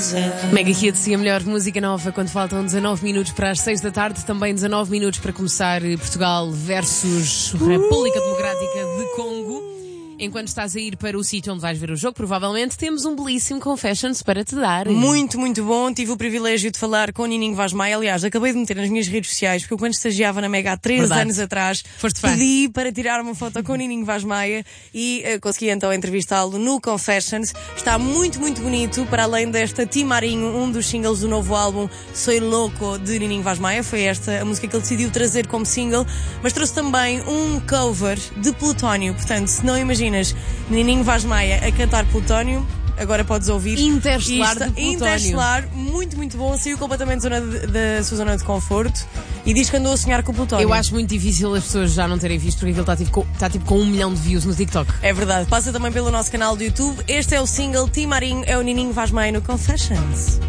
Mega Hits e a melhor música nova quando faltam 19 minutos para as 6 da tarde, também 19 minutos para começar Portugal versus República Democrática de Congo. Enquanto estás a ir para o sítio onde vais ver o jogo, provavelmente temos um belíssimo Confessions para te dar. Muito, muito bom. Tive o privilégio de falar com o Nininho Vaz Maia. Aliás, acabei de meter nas minhas redes sociais, porque eu quando estagiava na Mega há 3 anos atrás, pedi para tirar uma foto com o Nininho Vaz Maia e consegui então entrevistá-lo no Confessions. Está muito, muito bonito, para além desta Timarinho, um dos singles do novo álbum Soy Loco, de Nininho Vaz Maia. Foi esta a música que ele decidiu trazer como single, mas trouxe também um cover de Plutónio. Portanto, se não imaginas Nininho Vaz Maia a cantar Plutónio, agora podes ouvir. Interestelar de Plutónio. Interestelar, muito, muito bom. Saiu completamente da sua zona de conforto e diz que andou a sonhar com o Plutónio. Eu acho muito difícil as pessoas já não terem visto, porque aquilo está tipo com 1 milhão de views no TikTok. É verdade. Passa também pelo nosso canal do YouTube. Este é o single Timarinho, é o Nininho Vaz Maia no Confessions.